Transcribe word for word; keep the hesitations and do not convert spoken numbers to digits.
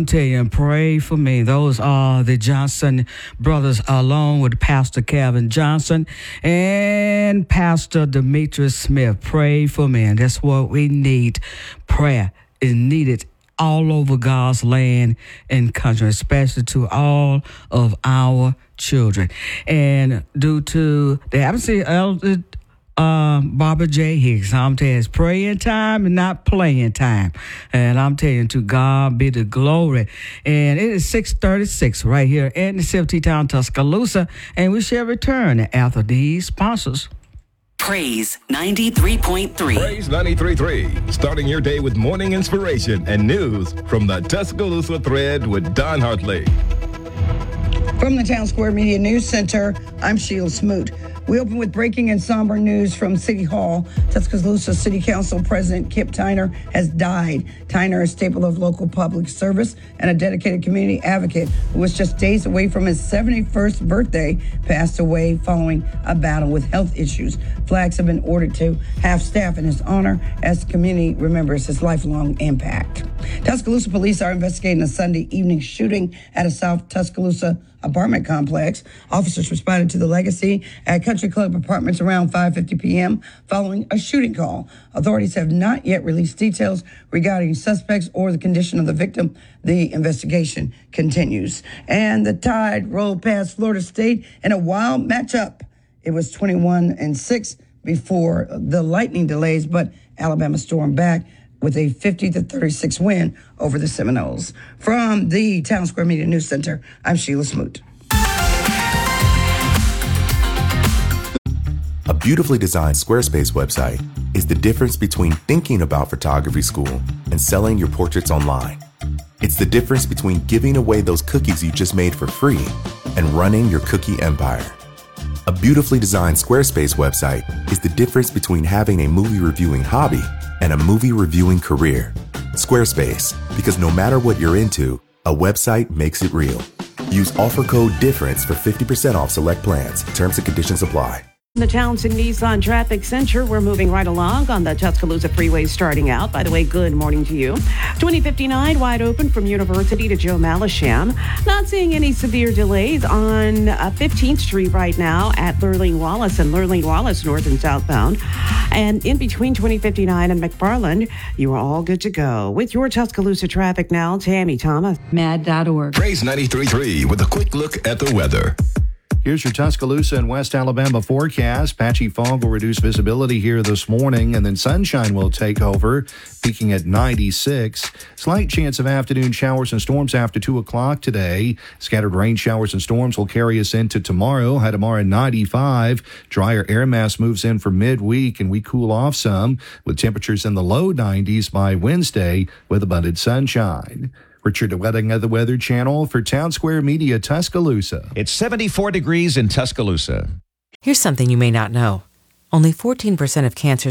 I'm telling you, pray for me. Those are the Johnson brothers, along with Pastor Calvin Johnson and Pastor Demetrius Smith. Pray for me. And that's what we need. Prayer is needed all over God's land and country, especially to all of our children. And due to the absence of Elder uh, Barbara J. Hicks, I'm telling you, it's praying time and not playing time. And I'm telling you, to God be the glory. And it is six thirty-six right here in the City Town, Tuscaloosa. And we shall return after these sponsors. Praise ninety-three point three. Praise ninety-three point three. Starting your day with morning inspiration and news from the Tuscaloosa Thread with Don Hartley. From the Town Square Media News Center, I'm Sheila Smoot. We open with breaking and somber news from City Hall. Tuscaloosa City Council President Kip Tyner has died. Tyner, a staple of local public service and a dedicated community advocate who was just days away from his seventy-first birthday, passed away following a battle with health issues. Flags have been ordered to half staff in his honor as the community remembers his lifelong impact. Tuscaloosa police are investigating a Sunday evening shooting at a South Tuscaloosa apartment complex. Officers responded to the Legacy at Country Club Apartments around five fifty p.m. following a shooting call. Authorities have not yet released details regarding suspects or the condition of the victim. The investigation continues. And the Tide rolled past Florida State in a wild matchup. It was twenty-one and six before the lightning delays, but Alabama stormed back with a fifty to thirty-six win over the Seminoles. From the Town Square Media News Center, I'm Sheila Smoot. A beautifully designed Squarespace website is the difference between thinking about photography school and selling your portraits online. It's the difference between giving away those cookies you just made for free and running your cookie empire. A beautifully designed Squarespace website is the difference between having a movie reviewing hobby and a movie reviewing career. Squarespace, because no matter what you're into, a website makes it real. Use offer code DIFFERENCE for fifty percent off select plans. Terms and conditions apply. The Townsend Nissan Traffic Center, we're moving right along on the Tuscaloosa Freeway starting out. By the way, good morning to you. twenty fifty-nine wide open from University to Joe Malisham. Not seeing any severe delays on uh, fifteenth Street right now at Lurleen Wallace and Lurleen Wallace north and southbound. And in between twenty fifty-nine and McFarland, you are all good to go. With your Tuscaloosa traffic now, Tammy Thomas. mad dot org. Praise ninety-three point three with a quick look at the weather. Here's your Tuscaloosa and West Alabama forecast. Patchy fog will reduce visibility here this morning, and then sunshine will take over, peaking at ninety-six. Slight chance of afternoon showers and storms after two o'clock today. Scattered rain showers and storms will carry us into tomorrow. High tomorrow ninety-five. Drier air mass moves in for midweek, and we cool off some with temperatures in the low nineties by Wednesday with abundant sunshine. Richard Wedding of the Weather Channel for Town Square Media, Tuscaloosa. It's seventy-four degrees in Tuscaloosa. Here's something you may not know. Only fourteen percent of cancers